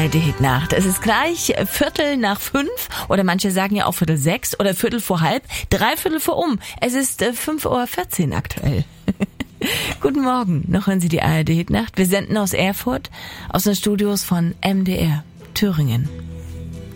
ARD-Hitnacht. Es ist gleich 4:45 oder manche sagen ja auch 5:45 oder 5:45, 3:15. Es ist 5:14 Uhr aktuell. Guten Morgen, noch hören Sie die ARD-Hitnacht. Wir senden aus Erfurt, aus den Studios von MDR Thüringen.